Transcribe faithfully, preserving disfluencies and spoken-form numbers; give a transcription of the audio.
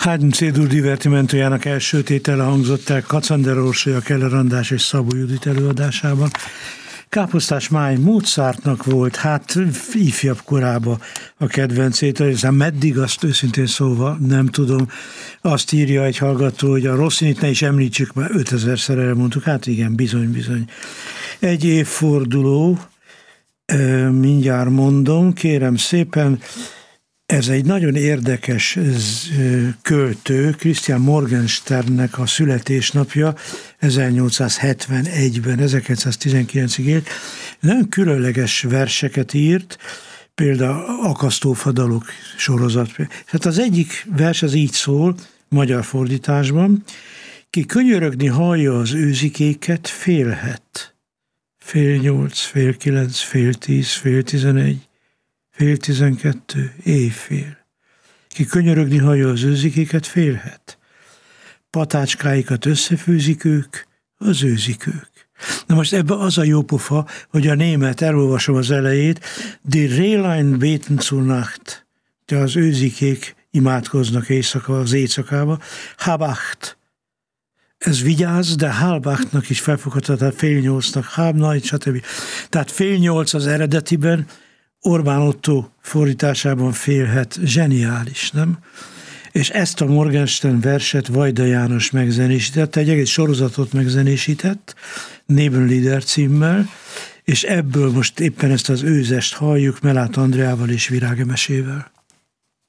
Haydn C-dur divertimentójának első tétele hangzott el Kacsander Orsolya, Keller András és Szabó Judit előadásában. Káposztás Máj Mozartnak volt, hát ifjabb korában a kedvencét, aztán meddig, azt őszintén szóval nem tudom. Azt írja egy hallgató, hogy a Rossinit ne is említsük, már ötezerszer elmondtuk, hát igen, bizony, bizony. Egy évforduló, mindjárt mondom, kérem szépen, ez egy nagyon érdekes költő, Christian Morgensternnek a születésnapja, ezernyolcszázhetvenegyben, ezerkilencszáztizenkilencig élt. Nagyon különleges verseket írt, például Akasztófadalok sorozat. Hát az egyik vers az így szól, magyar fordításban: ki könyörögni hallja az őzikéket, félhet. Fél nyolc, fél kilenc, fél tíz, fél tizenegy, fél tizenkettő, éjfél. Ki könyörögni hallja az őzikéket, félhet. Patácskáikat összefűzik ők, az őzikők. Na most ebben az a jó pofa, hogy a német, elolvasom az elejét, die Rehlein beten zur Nacht, de az őzikék imádkoznak éjszaka, az éjszakába, Habacht. Ez vigyáz, de halbachtnak is felfogható, tehát fél nyolcnak, halbnagy, stb. Tehát fél nyolc az eredetiben, Orbán Otto fordításában félhet, zseniális, nem? És ezt a Morgenstern verset Vajda János megzenésített, egy egész sorozatot megzenésített, Nebenlieder címmel, és ebből most éppen ezt az őzest halljuk Mellát Andreával és Virág Emesével.